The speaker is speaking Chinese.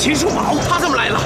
秦叔宝，他怎么来了？